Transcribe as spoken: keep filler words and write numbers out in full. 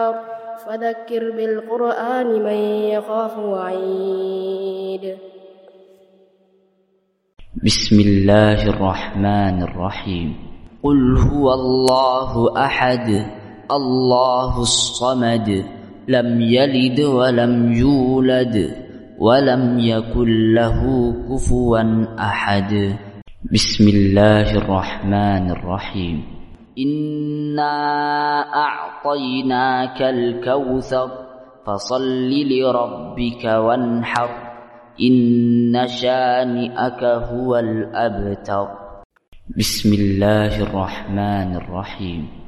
فذكر بالقرآن من يخاف وعيد. بسم الله الرحمن الرحيم. قل هو الله أحد الله الصمد لم يلد ولم يولد ولم يكن له كفوا أحد. بسم الله الرحمن الرحيم. إنا أعطيناك الكوثر فصل لربك وانحر إن شانئك هو الأبتر. بسم الله الرحمن الرحيم.